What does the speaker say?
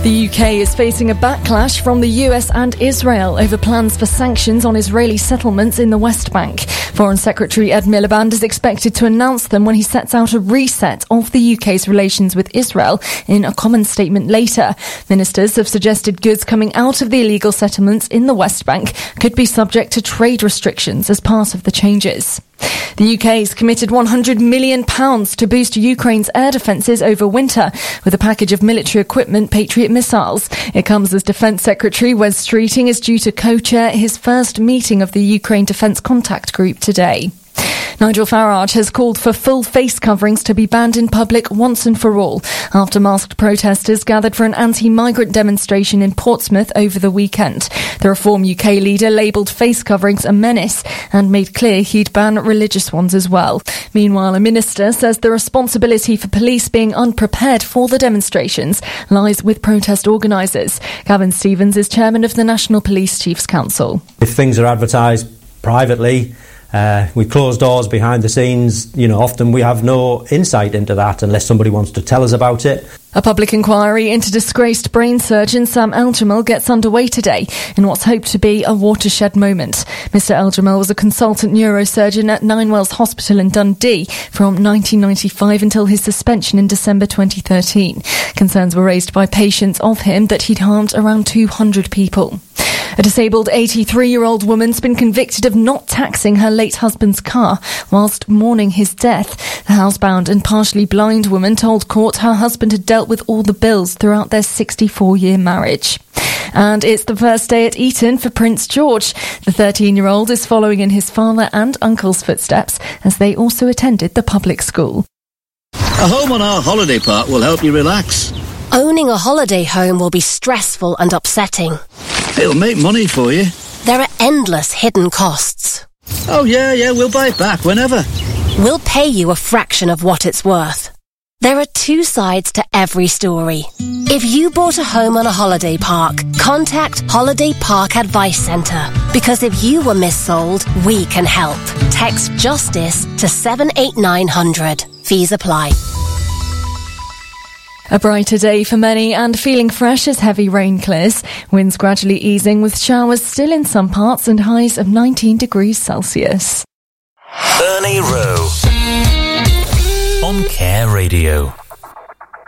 The UK is facing a backlash from the US and Israel over plans for sanctions on Israeli settlements in the West Bank. Foreign Secretary Ed Miliband is expected to announce them when he sets out a reset of the UK's relations with Israel in a common statement later. Ministers have suggested goods coming out of the illegal settlements in the West Bank could be subject to trade restrictions as part of the changes. The UK has committed £100 million to boost Ukraine's air defences over winter with a package of military equipment, Patriot missiles. It comes as Defence Secretary Wes Streeting is due to co-chair his first meeting of the Ukraine Defence Contact Group today. Nigel Farage has called for full face coverings to be banned in public once and for all after masked protesters gathered for an anti-migrant demonstration in Portsmouth over the weekend. The Reform UK leader labelled face coverings a menace and made clear he'd ban religious ones as well. Meanwhile, a minister says the responsibility for police being unprepared for the demonstrations lies with protest organisers. Gavin Stevens is chairman of the National Police Chiefs Council. If things are advertised privately, with closed doors behind the scenes, often we have no insight into that unless somebody wants to tell us about it. A public inquiry into disgraced brain surgeon Sam Eljamal gets underway today in what's hoped to be a watershed moment. Mr Eljamal was a consultant neurosurgeon at Ninewells Hospital in Dundee from 1995 until his suspension in December 2013. Concerns were raised by patients of him that he'd harmed around 200 people. A disabled 83-year-old woman's been convicted of not taxing her late husband's car whilst mourning his death. The housebound and partially blind woman told court her husband had dealt with all the bills throughout their 64-year marriage. And it's the first day at Eton for Prince George. The 13-year-old is following in his father and uncle's footsteps as they also attended the public school. A home on our holiday park will help you relax. Owning a holiday home will be stressful and upsetting. It'll make money for you. There are endless hidden costs. Oh, yeah, we'll buy it back whenever. We'll pay you a fraction of what it's worth. There are two sides to every story. If you bought a home on a holiday park, contact Holiday Park Advice Centre. Because if you were missold, we can help. Text JUSTICE to 78900. Fees apply. A brighter day for many and feeling fresh as heavy rain clears. Winds gradually easing with showers still in some parts and highs of 19 degrees Celsius. Ernie Rowe on Care Radio.